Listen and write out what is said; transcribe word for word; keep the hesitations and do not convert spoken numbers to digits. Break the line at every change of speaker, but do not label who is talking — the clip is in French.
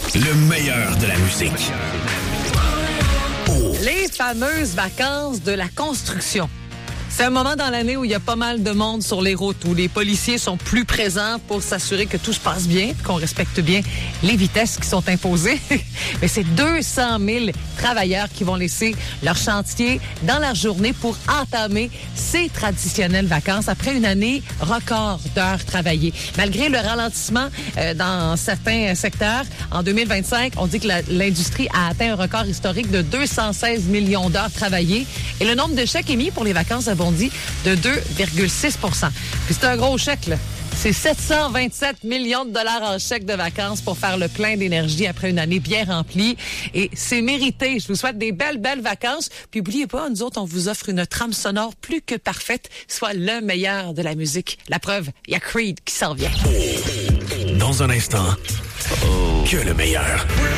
Le meilleur de la musique. Oh.
Les fameuses vacances de la construction. C'est un moment dans l'année où il y a pas mal de monde sur les routes, où les policiers sont plus présents pour s'assurer que tout se passe bien, qu'on respecte bien les vitesses qui sont imposées. Mais c'est deux cent mille travailleurs qui vont laisser leur chantier dans la journée pour entamer ces traditionnelles vacances après une année record d'heures travaillées. Malgré le ralentissement euh, dans certains secteurs, en deux mille vingt-cinq, on dit que la, l'industrie a atteint un record historique de deux cent seize millions d'heures travaillées et le nombre de chèques émis pour les vacances a bondi de deux virgule six pour cent. Puis c'est un gros chèque, là. C'est sept cent vingt-sept millions de dollars en chèques de vacances pour faire le plein d'énergie après une année bien remplie. Et c'est mérité. Je vous souhaite des belles, belles vacances. Puis n'oubliez pas, nous autres, on vous offre une trame sonore plus que parfaite, soit le meilleur de la musique. La preuve, il y a Creed qui s'en vient.
Dans un instant, oh. que le meilleur.